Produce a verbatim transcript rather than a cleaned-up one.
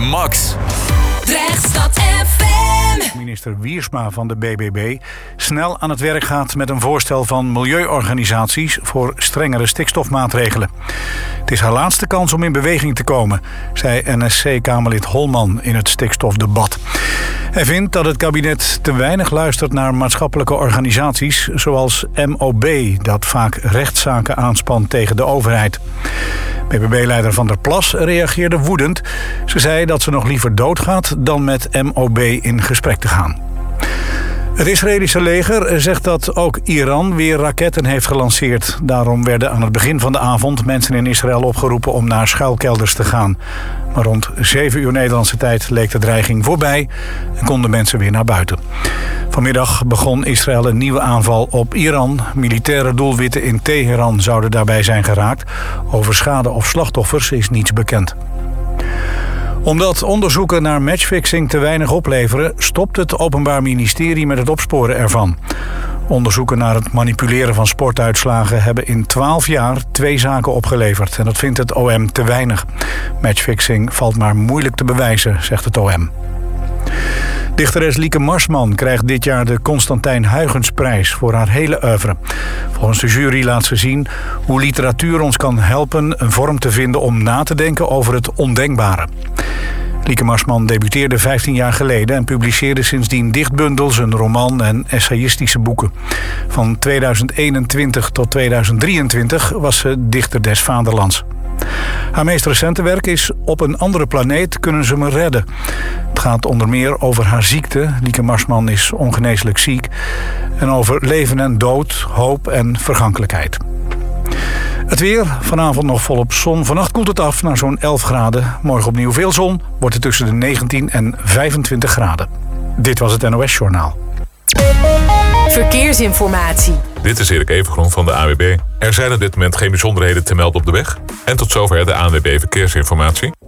Max. Drechtstad F M. Minister Wiersma van de B B B snel aan het werk gaat met een voorstel van milieuorganisaties voor strengere stikstofmaatregelen. Het is haar laatste kans om in beweging te komen, zei N S C-Kamerlid Holman in het stikstofdebat. Hij vindt dat het kabinet te weinig luistert naar maatschappelijke organisaties zoals M O B, dat vaak rechtszaken aanspant tegen de overheid. B B B-leider Van der Plas reageerde woedend. Ze zei dat ze nog liever doodgaat dan met M O B in gesprek te gaan. Het Israëlische leger zegt dat ook Iran weer raketten heeft gelanceerd. Daarom werden aan het begin van de avond mensen in Israël opgeroepen om naar schuilkelders te gaan. Maar rond zeven uur Nederlandse tijd leek de dreiging voorbij en konden mensen weer naar buiten. Vanmiddag begon Israël een nieuwe aanval op Iran. Militaire doelwitten in Teheran zouden daarbij zijn geraakt. Over schade of slachtoffers is niets bekend. Omdat onderzoeken naar matchfixing te weinig opleveren, stopt het Openbaar Ministerie met het opsporen ervan. Onderzoeken naar het manipuleren van sportuitslagen hebben in twaalf jaar twee zaken opgeleverd. En dat vindt het O M te weinig. Matchfixing valt maar moeilijk te bewijzen, zegt het O M. Dichteres Lieke Marsman krijgt dit jaar de Constantijn Huygensprijs voor haar hele oeuvre. Volgens de jury laat ze zien hoe literatuur ons kan helpen een vorm te vinden om na te denken over het ondenkbare. Lieke Marsman debuteerde vijftien jaar geleden en publiceerde sindsdien dichtbundels, een roman en essayistische boeken. Van tweeduizend eenentwintig tot tweeduizend drieëntwintig was ze dichter des vaderlands. Haar meest recente werk is Op een andere planeet kunnen ze me redden. Het gaat onder meer over haar ziekte. Lieke Marsman is ongeneeslijk ziek. En over leven en dood, hoop en vergankelijkheid. Het weer, vanavond nog volop zon. Vannacht koelt het af naar zo'n elf graden. Morgen opnieuw veel zon, wordt het tussen de negentien en vijfentwintig graden. Dit was het N O S-journaal. Verkeersinformatie. Dit is Erik Evengroen van de A W B. Er zijn op dit moment geen bijzonderheden te melden op de weg. En tot zover de A W B Verkeersinformatie.